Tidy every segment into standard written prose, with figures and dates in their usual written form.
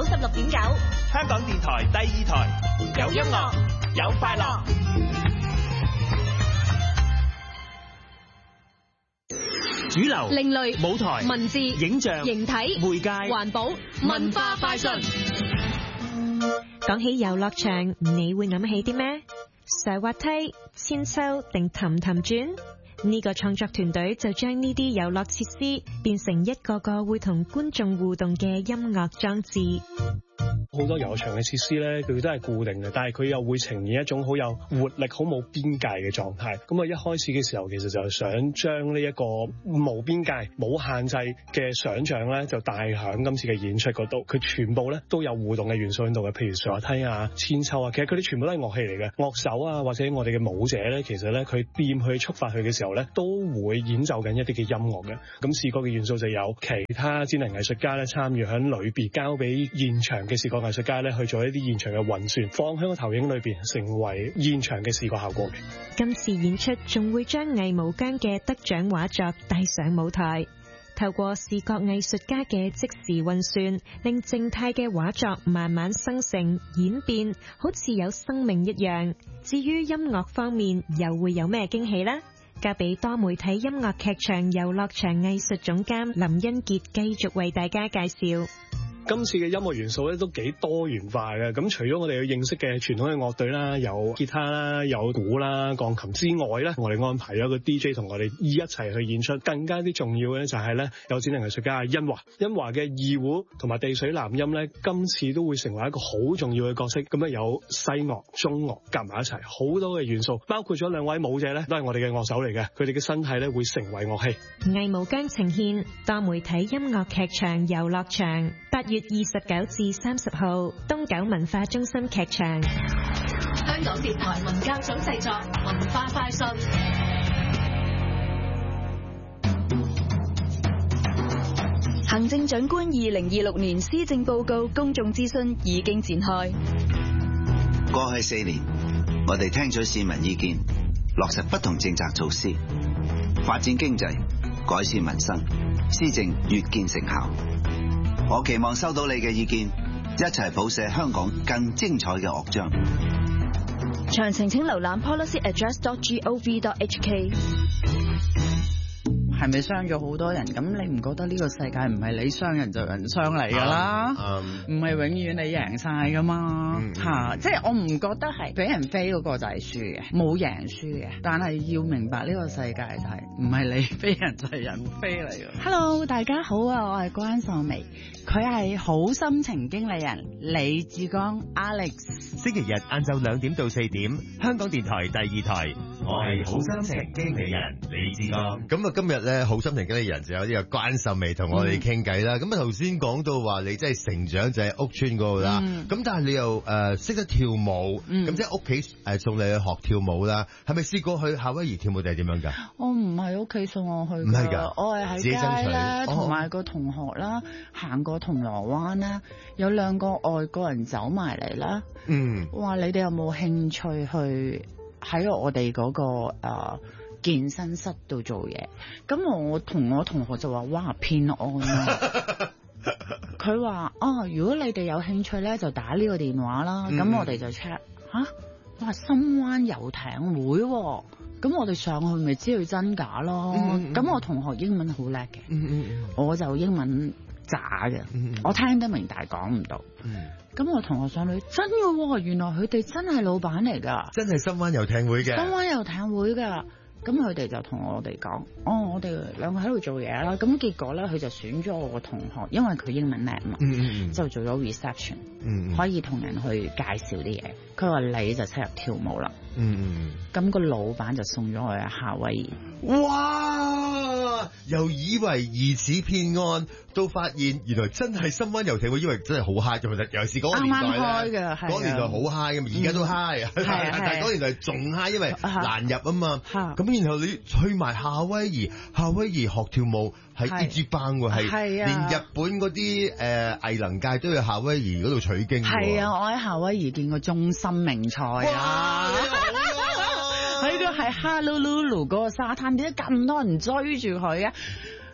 96.9， 香港電台第2台，有音樂，有快樂。主流、 另類、 舞台、 文字、 影像、 形體、 媒介、 環保、文化快訊。 講起遊樂場，你會諗起啲咩？上滑梯、千秋定氹氹轉？呢個創作團隊就將呢啲遊樂設施變成一個個會同觀眾互動嘅音樂裝置。 好多遊樂場嘅設施咧，佢都係固定嘅，但係佢又會呈現一種好有活力、好冇邊界嘅狀態。咁啊，一開始嘅時候，其實就係想將呢一個無邊界、冇限制嘅想像咧，就帶響今次嘅演出嗰度。佢全部咧都有互動嘅元素喺度嘅，譬如上滑梯啊、千秋啊，其實佢哋全部都係樂器嚟嘅。樂手啊，或者我哋嘅舞者咧，其實咧佢掂去觸發佢嘅時候咧，都會演奏緊一啲嘅音樂嘅。咁視覺嘅元素就有其他智能藝術家咧參與喺裏邊，交俾現場嘅視覺藝術家咧去做一啲現場嘅運算，放喺個投影裏邊，成為現場嘅視覺效果嘅。 今次演出仲會將藝無疆嘅得獎畫作帶上舞台，透過視覺藝術家嘅即時運算，令靜態嘅畫作慢慢生成演變，好似有生命一樣。至於音樂方面，又會有咩驚喜呢？交俾多媒體音樂劇場遊樂場藝術總監林欣傑繼續為大家介紹。 今次嘅音樂元素咧都幾多元化嘅，咁除咗我哋要認識嘅傳統嘅樂隊啦，有吉他啦，有鼓啦、鋼琴之外咧，我哋安排咗個 DJ 同我哋一齊去演出。更加啲重要嘅咧就係咧有展覽藝術家殷華嘅二胡同埋地水南音咧，今次都會成為一個好重要嘅角色。咁有西樂、中樂夾埋一齊，好多嘅元素，包括咗兩位舞者咧都係我哋嘅樂手嚟嘅，佢哋嘅身體咧會成為樂器。 藝無疆呈現多媒體音樂劇場遊樂場，8月29至30號，東九文化中心劇場。 香港電台文教組製作，文化快訊。 行政長官2026年施政報告公眾諮詢已經展開。 過去4年，我哋聽取市民意見，落實不同政策措施，發展經濟，改善民生，施政越見成效。我期望收到你嘅意見，一齊譜寫香港更精彩嘅樂章。 詳情請瀏覽 policyaddress.gov.hk。 係咪傷咗好多人？咁你唔覺得呢個世界唔係你傷人就人傷嚟㗎啦？唔係永遠你贏晒㗎嘛？即係我唔覺得係俾人飛嗰個就係輸嘅，冇贏輸嘅。但係要明白呢個世界就係唔係你飛人就係人飛嚟㗎。Hello， 大家好啊，我係關秀薇，佢係好心情經理人李志剛 Alex。 星期日晏晝2點到4點，香港電台第2台，我係好心情經理人李志剛。 咁啊，今日咧好心情經理人就有呢個關秀薇同我哋傾偈啦。咁啊頭先講到話你真係成長就喺屋村嗰度啦，咁但係你又識得跳舞，咁即係屋企送你去學跳舞啦。係咪試過去夏威夷跳舞定係點樣㗎？ 我唔係屋企送我去， 唔係㗎， 我係喺街啦，同埋個同學啦，行過銅鑼灣啦，有2個外國人走埋嚟啦。話你哋有冇興趣去喺我哋嗰個健身室度做嘢？咁我同我同學就話：哇，騙案啊！佢話：如果你哋有興趣咧，就打呢個電話啦。咁我哋就 check 哇，深灣遊艇會喎。咁我哋上去咪知佢真假咯。咁我同學英文好叻嘅，我就英文渣嘅，我聽得明但係講唔到。咁我同學上去真嘅喎，原來佢哋真係老闆嚟㗎， 真係深灣遊艇會嘅， 深灣遊艇會㗎。咁佢哋就同我哋講，我哋2個喺度做嘢啦。咁結果咧，佢就選咗我個同學，因為佢英文叻嘛，就做咗 reception，可以同人去介紹啲嘢。佢話你就出入跳舞啦。咁個老闆就送咗我去夏威夷。 哇！由以為疑似騙案，到發現原來真係深灣遊艇會，以為真係好 high 嘅，尤其是嗰個年代咧，嗰年代好 high 嘅，而家都 high，但係嗰年代仲 high，因為難入啊嘛。咁然後你去埋夏威夷學跳舞係一級棒喎，係連日本嗰啲藝能界都去夏威夷嗰度取經。 係啊，我喺夏威夷見過中心名菜啊！佢個係 Honolulu 嗰個沙灘，點解咁多人追住佢啊？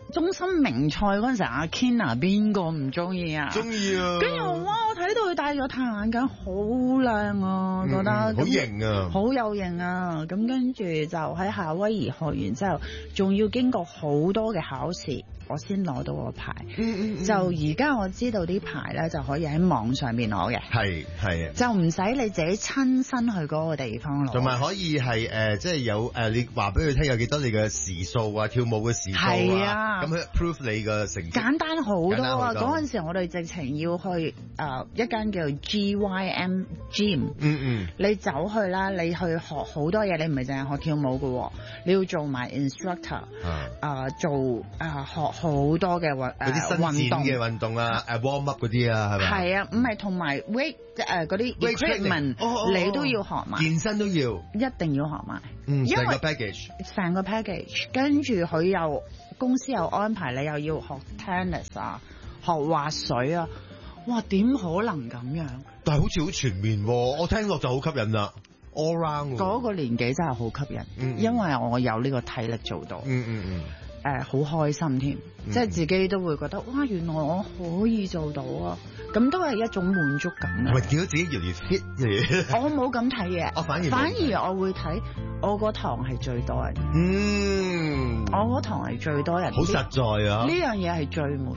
中心名賽嗰陣時，阿 Kina 邊個唔中意啊？ 中意啊！ 跟住哇，我睇到佢戴咗太陽眼鏡，好靚啊，覺得好型啊， 好有型啊！咁跟住就喺夏威夷學完之後，仲要經過好多嘅考試，我先攞到個牌。就而家我知道啲牌咧就可以喺網上邊攞嘅， 係就唔使你自己親身去嗰個地方攞， 同埋可以係即係有你話俾佢聽有幾多你嘅時數啊，跳舞嘅時數啊，咁去 prove 你嘅成績。簡單好多啊！嗰陣時我哋直情要去一間叫 GYM Gym，你走去啦，你去學好多嘢，你唔係淨係學跳舞嘅，你要做埋 instructor，做學好多嘅嗰啲伸展嘅運動啊，warm up 嗰啲啊，係咪？係啊，唔係同埋 weight 嗰啲 equipment 你都要學埋，健身都要，一定要學埋。成個 package，跟住佢又公司又安排你又要學 tennis 啊，學滑水啊，哇！點可能咁樣？但係好似好全面喎，我聽落就好吸引啦。All round 嗰個年紀真係好吸引，因為我有呢個體力做到。好開心添，即係自己都會覺得哇，原來我可以做到啊！咁都係一種滿足感啊！咪見到自己越嚟越 fit 我冇咁睇嘢，反而我會睇我個堂係最多人。我個堂係最多人，好實在啊！呢樣嘢係最滿。